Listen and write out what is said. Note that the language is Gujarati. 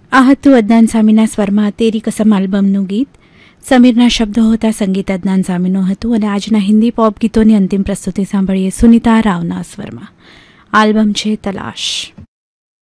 આ હતું અદનાન સામીના સ્વરમાં તેરી કસમ આલ્બમનું ગીત. સમીરના શબ્દો હતા, સંગીત અદનાન સામીનું હતું. અને આજના હિન્દી પોપ ગીતોની અંતિમ પ્રસ્તુતિ સાંભળીએ સુનિતા રાવના સ્વરમાં. આલ્બમ છે તલાશ.